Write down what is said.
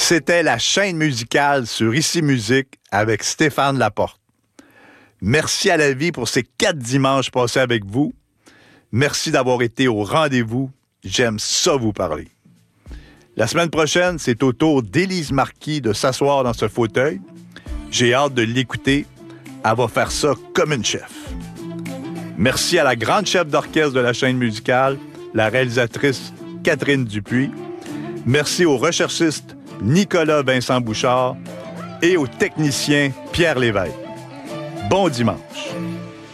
C'était la chaîne musicale sur Ici Musique avec Stéphane Laporte. Merci à la vie pour ces 4 dimanches passés avec vous. Merci d'avoir été au rendez-vous. J'aime ça vous parler. La semaine prochaine, c'est au tour d'Élise Marquis de s'asseoir dans ce fauteuil. J'ai hâte de l'écouter. Elle va faire ça comme une chef. Merci à la grande chef d'orchestre de la chaîne musicale, la réalisatrice Catherine Dupuis. Merci au recherchiste Nicolas Vincent Bouchard et au technicien Pierre Lévesque. Bon dimanche.